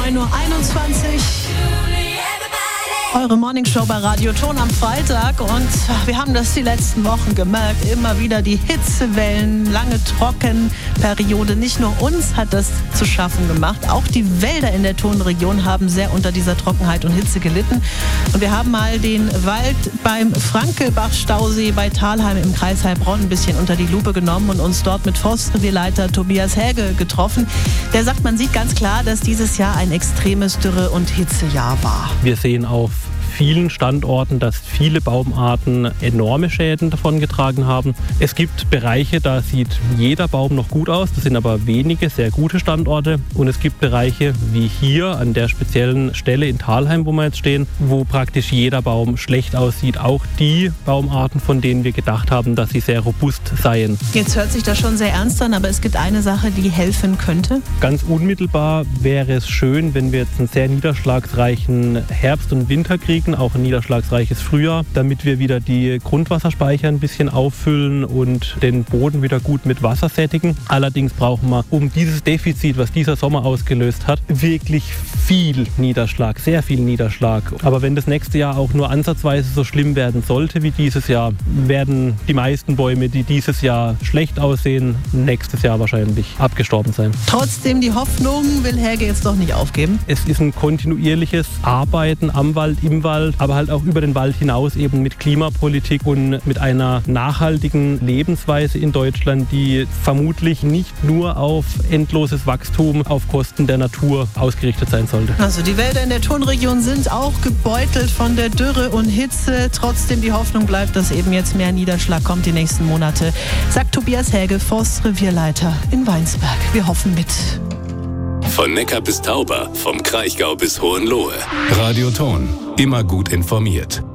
9.21 Uhr. Eure Morningshow bei Radio Ton am Freitag und wir haben das die letzten Wochen gemerkt, immer wieder die Hitzewellen, lange Trockenperiode. Nicht nur uns hat das zu schaffen gemacht, auch die Wälder in der Tonregion haben sehr unter dieser Trockenheit und Hitze gelitten. Und wir haben mal den Wald beim Frankelbach-Stausee bei Thalheim im Kreis Heilbronn ein bisschen unter die Lupe genommen und uns dort mit Forstrevierleiter Tobias Häge getroffen. Der sagt, man sieht ganz klar, dass dieses Jahr ein extremes Dürre- und Hitzejahr war. Wir sehen auf vielen Standorten, dass viele Baumarten enorme Schäden davongetragen haben. Es gibt Bereiche, da sieht jeder Baum noch gut aus. Das sind aber wenige sehr gute Standorte. Und es gibt Bereiche wie hier an der speziellen Stelle in Thalheim, wo wir jetzt stehen, wo praktisch jeder Baum schlecht aussieht. Auch die Baumarten, von denen wir gedacht haben, dass sie sehr robust seien. Jetzt hört sich das schon sehr ernst an, aber es gibt eine Sache, die helfen könnte. Ganz unmittelbar wäre es schön, wenn wir jetzt einen sehr niederschlagsreichen Herbst und Winter kriegen, auch ein niederschlagsreiches Frühjahr, damit wir wieder die Grundwasserspeicher ein bisschen auffüllen und den Boden wieder gut mit Wasser sättigen. Allerdings brauchen wir, um dieses Defizit, was dieser Sommer ausgelöst hat, wirklich viel Niederschlag, sehr viel Niederschlag. Aber wenn das nächste Jahr auch nur ansatzweise so schlimm werden sollte wie dieses Jahr, werden die meisten Bäume, die dieses Jahr schlecht aussehen, nächstes Jahr wahrscheinlich abgestorben sein. Trotzdem, die Hoffnung will Häge jetzt doch nicht aufgeben. Es ist ein kontinuierliches Arbeiten am Wald, im Wald, aber halt auch über den Wald hinaus eben mit Klimapolitik und mit einer nachhaltigen Lebensweise in Deutschland, die vermutlich nicht nur auf endloses Wachstum auf Kosten der Natur ausgerichtet sein sollte. Also die Wälder in der Tonregion sind auch gebeutelt von der Dürre und Hitze. Trotzdem die Hoffnung bleibt, dass eben jetzt mehr Niederschlag kommt die nächsten Monate, sagt Tobias Häge, Forstrevierleiter in Weinsberg. Wir hoffen mit. Von Neckar bis Tauber, vom Kraichgau bis Hohenlohe. Radio Ton, immer gut informiert.